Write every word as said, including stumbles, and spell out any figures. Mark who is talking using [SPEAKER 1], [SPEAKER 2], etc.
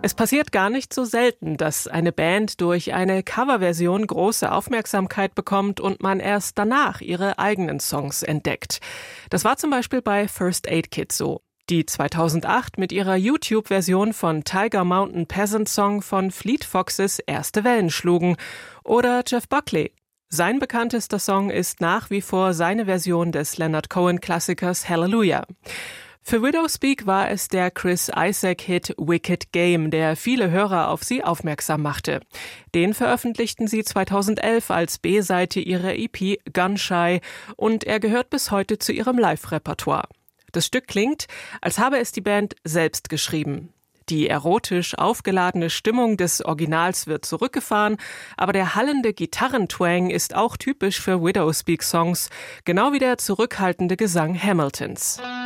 [SPEAKER 1] Es passiert gar nicht so selten, dass eine Band durch eine Coverversion große Aufmerksamkeit bekommt und man erst danach ihre eigenen Songs entdeckt. Das war zum Beispiel bei First Aid Kit so, die zweitausendacht mit ihrer YouTube-Version von Tiger Mountain Peasant Song von Fleet Foxes erste Wellen schlugen. Oder Jeff Buckley. Sein bekanntester Song ist nach wie vor seine Version des Leonard Cohen-Klassikers Hallelujah. Für Widowspeak war es der Chris Isaak-Hit Wicked Game, der viele Hörer auf sie aufmerksam machte. Den veröffentlichten sie zweitausendelf als B-Seite ihrer E P Gunshy und er gehört bis heute zu ihrem Live-Repertoire. Das Stück klingt, als habe es die Band selbst geschrieben. Die erotisch aufgeladene Stimmung des Originals wird zurückgefahren, aber der hallende Gitarrentwang ist auch typisch für Widowspeak-Songs, genau wie der zurückhaltende Gesang Hamiltons.